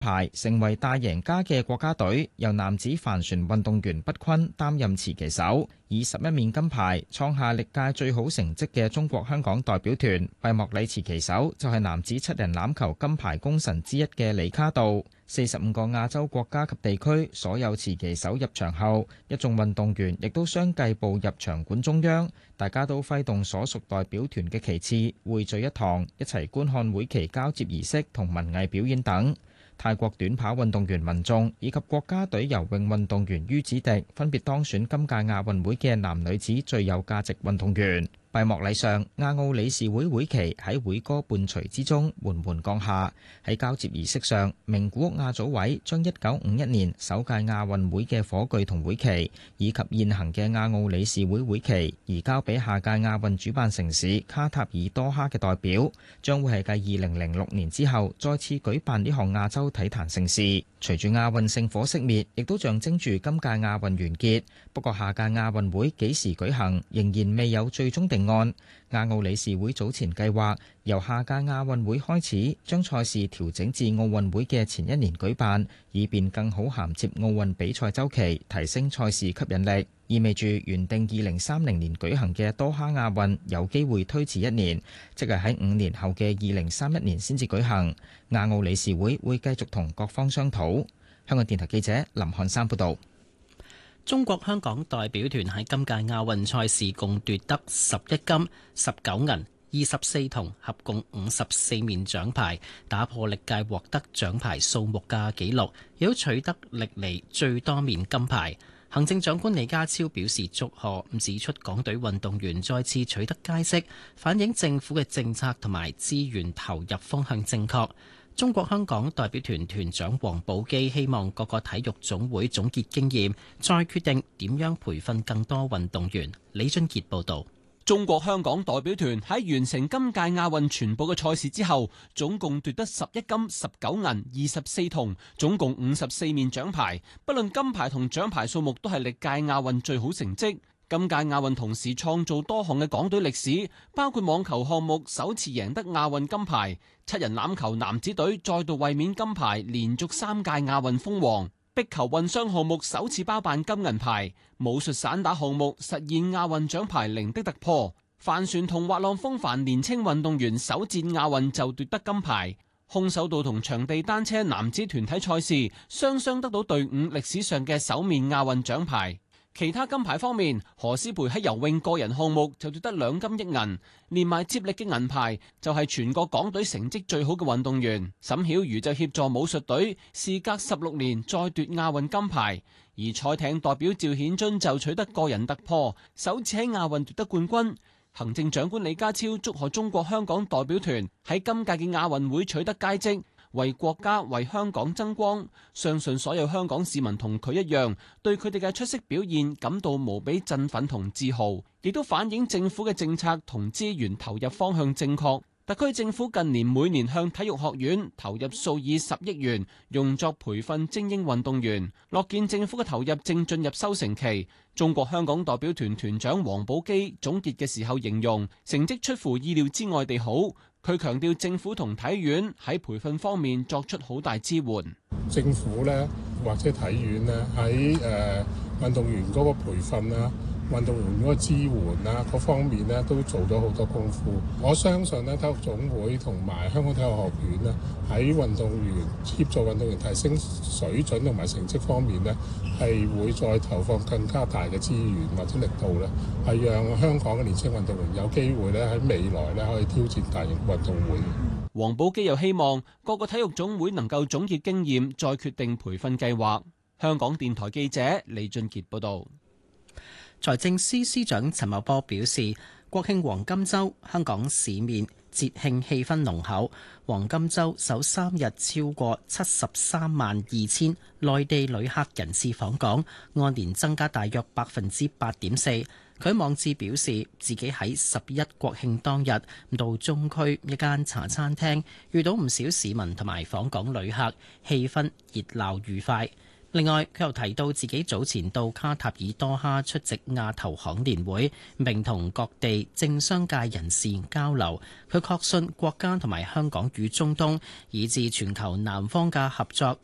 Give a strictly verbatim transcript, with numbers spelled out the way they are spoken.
牌，成為大贏家嘅國家隊由男子帆船運動員畢坤擔任持旗手，以十一面金牌創下歷屆最好成績嘅中國香港代表團。閉幕禮持旗手就係男子七人欖球金牌功臣之一嘅李卡道。四十五個亞洲國家及地區所有持旗手入場後，一眾運動員亦都相繼步入場館中央，大家都揮動所屬代表團嘅旗幟，匯聚一堂，一齊觀看會旗交接儀式同文藝表演等。泰國短跑運動員民眾以及國家隊游泳運動員于子迪分別當選今屆亞運會嘅男女子最有價值運動員。閉幕禮上，亞奧理事會會旗喺會歌伴隨之中緩緩降下。喺交接儀式上，名古屋亞組委將一九五一年首屆亞運會嘅火炬同會旗，以及現行嘅亞奧理事會會旗，移交俾下屆亞運主辦城市卡塔爾多哈嘅代表，將會係繼二零零六年之後再次舉辦呢項亞洲體壇盛事。隨住亞運聖火熄滅，亦都象徵住今屆亞運完結。不過下屆亞運會幾時舉行，仍然未有最終定案。亞奧理事會早前計劃由下屆亞運會開始，將賽事調整至奧運會嘅前一年舉辦，以便更好銜接奧運比賽週期，提升賽事吸引力。意味住原定二零三零年舉行嘅多哈亞運有機會推遲一年，即係喺五年後嘅二零三一年先至舉行。亞奧理事會會繼續同各方商討。香港電台記者林漢山報導。 中國香港代表團喺今屆亞運賽事共奪得十一金、十九銀、二十四銅，合共五十四面獎牌，打破歷屆獲得獎牌數目嘅紀錄，亦都取得歷嚟最多面金牌。行政長官李家超表示祝賀，指出港隊運動員再次取得佳績，反映政府嘅政策同埋資源投入方向正確。中國香港代表團團長王寶基希望各個體育總會總結經驗，再決定點樣培訓更多運動員。李俊傑報導。 中國香港代表團喺完成今屆亞運全部嘅賽事之後，總共奪得十一金、十九銀、二十四銅，總共五十四面獎牌。不論金牌同獎牌數目，都係歷屆亞運最好成績。今屆亞運同時創造多項嘅港隊歷史，包括網球項目首次贏得亞運金牌，七人欖球男子隊再度衛冕金牌，連續三屆亞運封王。壁球混雙項目首次包辦金銀牌，武術散打項目實現亞運獎牌零的突破，帆船同滑浪風帆年輕運動員首戰亞運就奪得金牌，空手道同場地單車男子團體賽事雙雙得到隊伍歷史上嘅首面亞運獎牌。其他金牌方面，何詩蓓喺游泳個人項目就奪得兩金一銀，連埋接力嘅銀牌就係全國港隊成績最好嘅運動員。沈曉瑜就協助武術隊事隔十六年再奪亞運金牌，而賽艇代表趙顯津就取得個人突破，首次喺亞運奪得冠軍。行政長官李家超祝賀中國香港代表團喺今屆嘅亞運會取得佳績，為國家為香港爭光，相信所有香港市民同佢一樣，對佢哋嘅出色表現感到無比振奮同自豪，亦都反映政府嘅政策同資源投入方向正確。特區政府近年每年向體育學院投入數以十億元，用作培訓精英運動員，樂見政府嘅投入正進入收成期。中國香港代表團團長王寶基總結嘅時候形容，成績出乎意料之外地好。佢強調政府同體院喺培訓方面作出好大支援。 政府咧或者體院咧喺誒運動員嗰個培訓啦、運動員嗰個支援啦各方面咧都做咗好多功夫。我相信咧體育總會同埋香港體育學院咧喺運動員協助運動員提升水準同埋成績方面咧係會再投放更加大嘅資源或者力度咧，係讓香港嘅年輕運動員有機會咧喺未來咧可以挑戰大型運動會。 王寶基又希望各個體育總會能夠總結經驗，再決定培訓計劃。香港電台記者李俊傑報導。 財政司司長陳茂波表示，國慶黃金週香港市面節慶氣氛濃厚，黃金週首三日超過七十三萬二千內地旅客人次訪港，按年增加大約百分之八點四。佢網誌表示，自己喺十一國慶當日到中區一間茶餐廳，遇到唔少市民同埋訪港旅客，氣氛熱鬧愉快。 另外，佢又提到自己早前到卡塔爾多哈出席亞投行年會，並同各地政商界人士交流。佢確信國家同埋香港與中東以至全球南方嘅合作